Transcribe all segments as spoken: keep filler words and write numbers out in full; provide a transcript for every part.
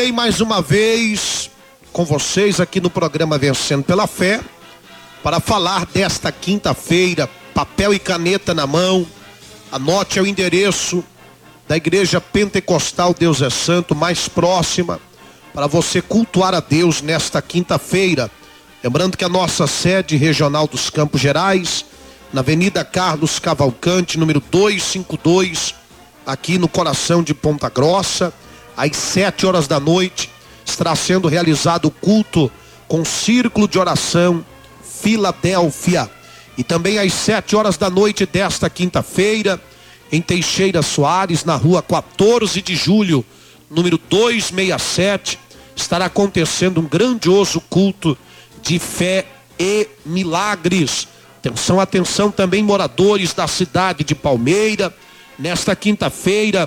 E mais uma vez com vocês aqui no programa Vencendo pela Fé, para falar desta quinta-feira, papel e caneta na mão. Anote o endereço da Igreja Pentecostal Deus é Santo mais próxima, para você cultuar a Deus nesta quinta-feira. Lembrando que a nossa sede regional dos Campos Gerais, na Avenida Carlos Cavalcante, número duzentos e cinquenta e dois, aqui no coração de Ponta Grossa, às sete horas da noite, estará sendo realizado o culto com círculo de oração Filadélfia. E também às sete horas da noite desta quinta-feira, em Teixeira Soares, na rua quatorze de julho, número duzentos e sessenta e sete, estará acontecendo um grandioso culto de fé e milagres. Atenção, atenção também moradores da cidade de Palmeira, nesta quinta-feira,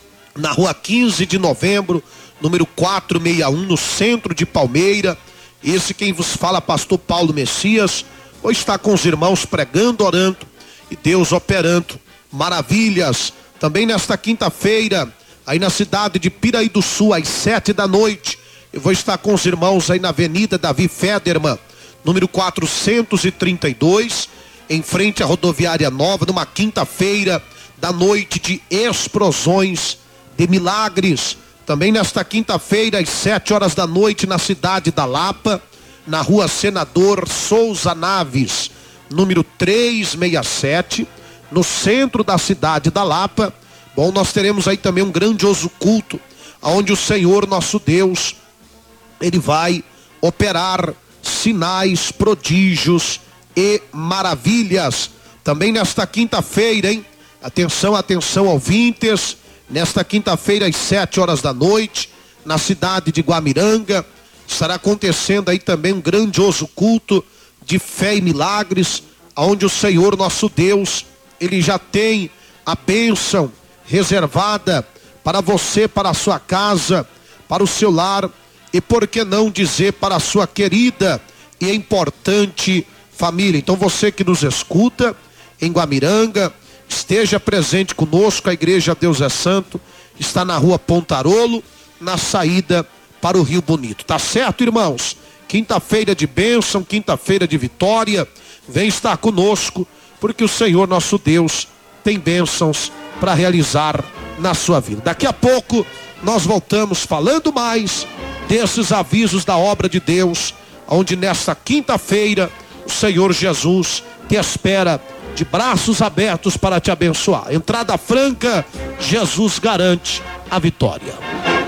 na rua quinze de novembro, número quatrocentos e sessenta e um, no centro de Palmeira. Esse quem vos fala, pastor Paulo Messias, ou está com os irmãos pregando, orando e Deus operando maravilhas. Também nesta quinta-feira, aí na cidade de Piraí do Sul, às sete da noite, eu vou estar com os irmãos aí na Avenida Davi Federman, número quatrocentos e trinta e dois, em frente à rodoviária nova, numa quinta-feira da noite de explosões de milagres. Também nesta quinta-feira, às sete horas da noite, na cidade da Lapa, na rua Senador Souza Naves, número trezentos e sessenta e sete, no centro da cidade da Lapa. Bom, nós teremos aí também um grandioso culto, onde o Senhor nosso Deus, Ele vai operar sinais, prodígios e maravilhas. Também nesta quinta-feira, hein? Atenção, atenção, ouvintes. Nesta quinta-feira, às sete horas da noite, na cidade de Guamiranga, estará acontecendo aí também um grandioso culto de fé e milagres, onde o Senhor nosso Deus, Ele já tem a bênção reservada para você, para a sua casa, para o seu lar, e por que não dizer para a sua querida e importante família. Então você que nos escuta em Guamiranga, esteja presente conosco. A Igreja Deus é Santo está na rua Pontarolo, na saída para o Rio Bonito. Tá certo, irmãos? Quinta-feira de bênção, quinta-feira de vitória. Vem estar conosco, porque o Senhor nosso Deus tem bênçãos para realizar na sua vida. Daqui a pouco nós voltamos falando mais desses avisos da obra de Deus, onde nesta quinta-feira o Senhor Jesus te espera de braços abertos para te abençoar. Entrada franca, Jesus garante a vitória.